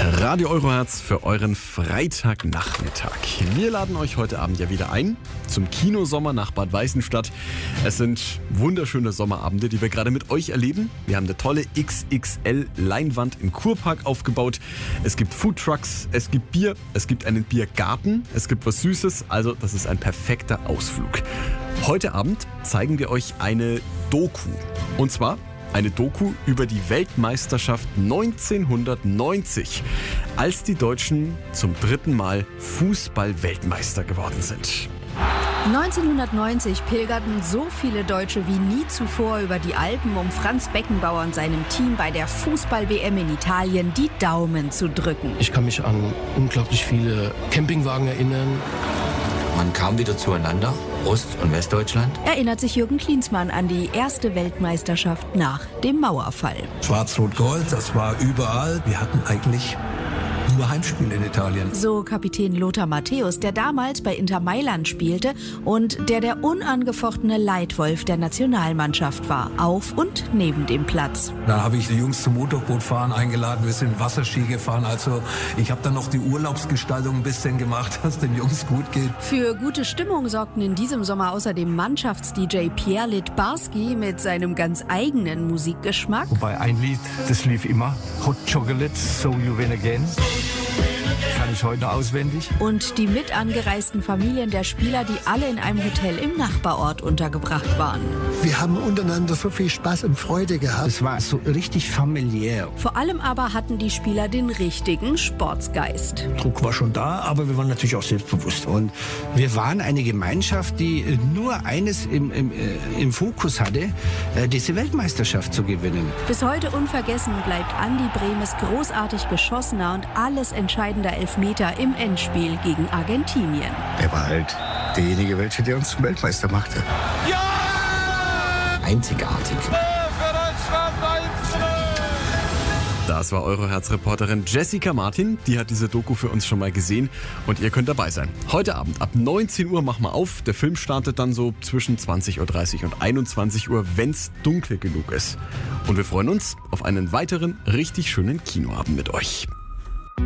Radio Eurohertz für euren Freitagnachmittag. Wir laden euch heute Abend ja wieder ein zum Kinosommer nach Bad Weißenstadt. Es sind wunderschöne Sommerabende, die wir gerade mit euch erleben. Wir haben eine tolle XXL-Leinwand im Kurpark aufgebaut. Es gibt Foodtrucks, es gibt Bier, es gibt einen Biergarten, es gibt was Süßes. Also das ist ein perfekter Ausflug. Heute Abend zeigen wir euch eine Doku. Und zwar eine Doku über die Weltmeisterschaft 1990, als die Deutschen zum 3. Mal Fußball-Weltmeister geworden sind. 1990 pilgerten so viele Deutsche wie nie zuvor über die Alpen, um Franz Beckenbauer und seinem Team bei der Fußball-WM in Italien die Daumen zu drücken. Ich kann mich an unglaublich viele Campingwagen erinnern. Man kam wieder zueinander, Ost- und Westdeutschland. Erinnert sich Jürgen Klinsmann an die erste Weltmeisterschaft nach dem Mauerfall. Schwarz-Rot-Gold, das war überall. Wir hatten eigentlich nur Heimspiele in Italien. So Kapitän Lothar Matthäus, der damals bei Inter Mailand spielte und der unangefochtene Leitwolf der Nationalmannschaft war, auf und neben dem Platz. Dann habe ich die Jungs zum Motorbootfahren eingeladen, wir sind Wasserski gefahren. Also ich habe dann noch die Urlaubsgestaltung ein bisschen gemacht, dass den Jungs gut geht. Für gute Stimmung sorgten in diesem Sommer außerdem Mannschafts-DJ Pierre Littbarski mit seinem ganz eigenen Musikgeschmack. Wobei ein Lied, das lief immer, Hot Chocolate, So You Win Again. Kann ich heute auswendig. Und die mit angereisten Familien der Spieler, die alle in einem Hotel im Nachbarort untergebracht waren. Wir haben untereinander so viel Spaß und Freude gehabt. Es war so richtig familiär. Vor allem aber hatten die Spieler den richtigen Sportsgeist. Druck war schon da, aber wir waren natürlich auch selbstbewusst. Und wir waren eine Gemeinschaft, die nur eines im Fokus hatte, diese Weltmeisterschaft zu gewinnen. Bis heute unvergessen bleibt Andi Brehmes großartig geschossener und alles entscheidender Elfmeter im Endspiel gegen Argentinien. Er war halt derjenige, der uns zum Weltmeister machte. Einzigartig. Das war Eurohertz-Reporterin Jessica Martin. Die hat diese Doku für uns schon mal gesehen und ihr könnt dabei sein. Heute Abend ab 19 Uhr machen wir auf. Der Film startet dann so zwischen 20.30 Uhr und 21 Uhr, wenn es dunkel genug ist. Und wir freuen uns auf einen weiteren richtig schönen Kinoabend mit euch.